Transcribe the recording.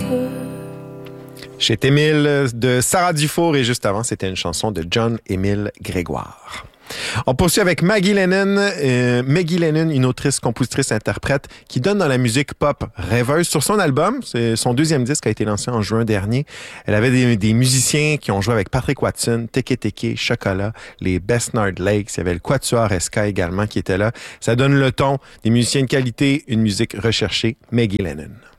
Chez Émile de Sarah Dufour et juste avant, c'était une chanson de John-Émile Grégoire. On poursuit avec Maggie Lennon. Maggie Lennon, une autrice, compositrice, interprète qui donne dans la musique pop rêveuse. Sur son album, c'est son deuxième disque a été lancé en juin dernier. Elle avait des musiciens qui ont joué avec Patrick Watson, Teke Teke, Chocolat, les Besnard Lakes. Il y avait le Quatuor SK également qui était là. Ça donne le ton, des musiciens de qualité, une musique recherchée. Maggie Lennon.